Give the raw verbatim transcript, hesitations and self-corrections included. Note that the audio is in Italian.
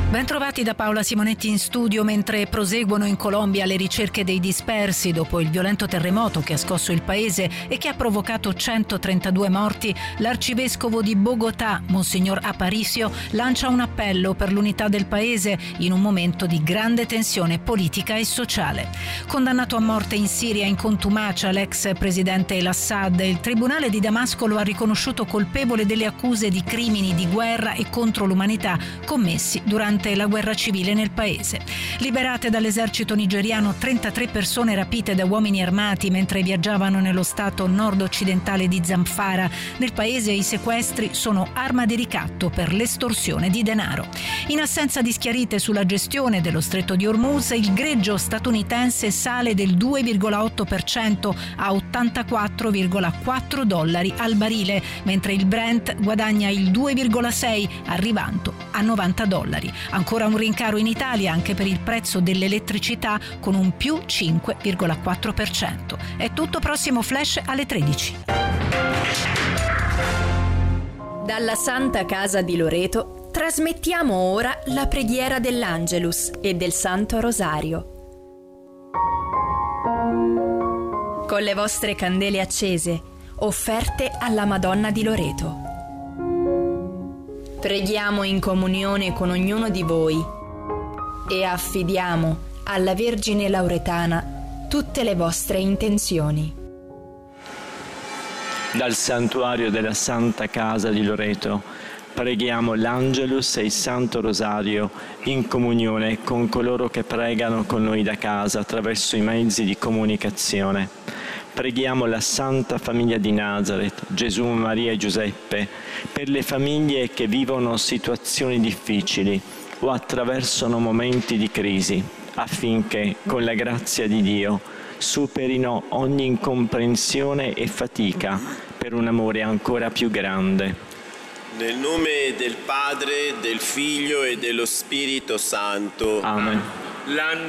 Bentrovati da Paola Simonetti in studio. Mentre proseguono in Colombia le ricerche dei dispersi dopo il violento terremoto che ha scosso il paese e che ha provocato centotrentadue morti, l'arcivescovo di Bogotà, Monsignor Aparicio, lancia un appello per l'unità del paese in un momento di grande tensione politica e sociale. Condannato a morte in Siria in contumacia l'ex presidente El-Assad, il tribunale di Damasco lo ha riconosciuto colpevole delle accuse di crimini di guerra e contro l'umanità commessi durante la guerra civile nel paese. Liberate dall'esercito nigeriano trentatré persone rapite da uomini armati mentre viaggiavano nello stato nord-occidentale di Zamfara. Nel paese i sequestri sono arma di ricatto per l'estorsione di denaro. In assenza di schiarite sulla gestione dello stretto di Hormuz, il greggio statunitense sale del due virgola otto per cento a ottantaquattro virgola quattro dollari al barile, mentre il Brent guadagna il due virgola sei, arrivando a novanta dollari. Ancora un rincaro in Italia anche per il prezzo dell'elettricità, con un più cinque virgola quattro per cento. È tutto, prossimo flash alle tredici. Dalla Santa Casa di Loreto trasmettiamo ora la preghiera dell'Angelus e del Santo Rosario. Con le vostre candele accese, offerte alla Madonna di Loreto. Preghiamo in comunione con ognuno di voi e affidiamo alla Vergine Lauretana tutte le vostre intenzioni. Dal santuario della Santa Casa di Loreto preghiamo l'Angelus e il Santo Rosario in comunione con coloro che pregano con noi da casa attraverso i mezzi di comunicazione. Preghiamo la Santa Famiglia di Nazareth, Gesù, Maria e Giuseppe, per le famiglie che vivono situazioni difficili o attraversano momenti di crisi, affinché, con la grazia di Dio, superino ogni incomprensione e fatica per un amore ancora più grande. Nel nome del Padre, del Figlio e dello Spirito Santo. Amen. L'Angelus